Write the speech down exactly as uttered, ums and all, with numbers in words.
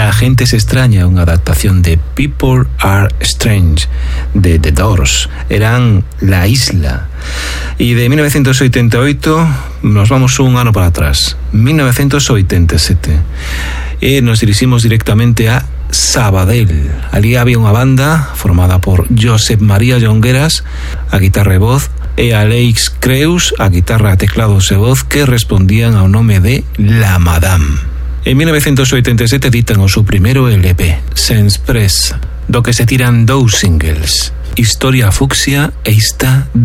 La gente se extraña, unha adaptación de People Are Strange de The Doors. Eran La Isla. Y de mil novecientos ochenta y ocho nos vamos un ano para atrás, mil novecientos ochenta y siete, y nos dirigimos directamente a Sabadell. Allí había unha banda formada por Josep María Llongueras a guitarra e voz e Aleix Creus a guitarra, teclados e voz, que respondían ao nome de La Madame. En mil novecientos ochenta y siete editan o seu primeiro L P, Senspress, do que se tiran dous singles, Historia Fucsia e esta